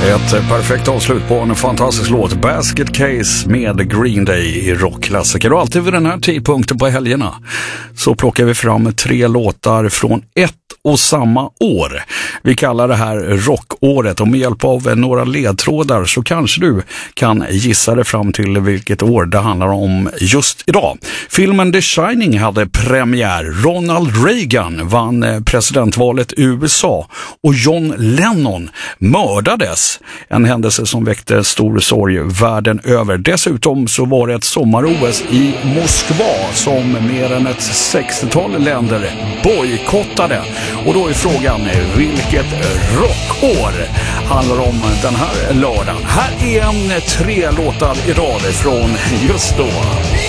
Ett perfekt avslut på en fantastisk låt, Basket Case med Green Day i rockklassiker. Och alltid vid den här tidpunkten på helgerna så plockar vi fram 3 låtar från ett och samma år. Vi kallar det här rockåret och med hjälp av några ledtrådar så kanske du kan gissa dig fram till vilket år det handlar om just idag. Filmen The Shining hade premiär. Ronald Reagan vann presidentvalet i USA och John Lennon mördades. En händelse som väckte stor sorg världen över. Dessutom så var det ett sommar-OS i Moskva som mer än ett 60-tal länder bojkottade. Och då är frågan, vilket rockår handlar om den här lördagen? Här är 3 låtar i rad från just då.